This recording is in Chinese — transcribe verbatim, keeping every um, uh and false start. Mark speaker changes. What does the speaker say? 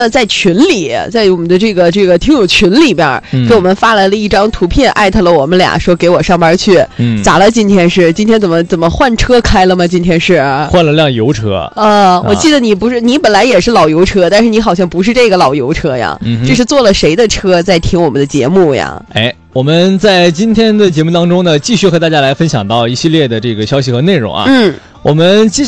Speaker 1: 在群里，在我们的这个这个听友群里边，嗯、给我们发来了一张图片，艾特了我们俩，说给我上班去。嗯，咋了？今天是今天怎么怎么换车开了吗？今天是
Speaker 2: 换了辆油车。
Speaker 1: 呃，啊、我记得你不是你本来也是老油车，但是你好像不是这个老油车呀。嗯，这是坐了谁的车在听我们的节目呀？
Speaker 2: 哎。我们在今天的节目当中呢，继续和大家来分享到一系列的这个消息和内容啊。嗯，我们接下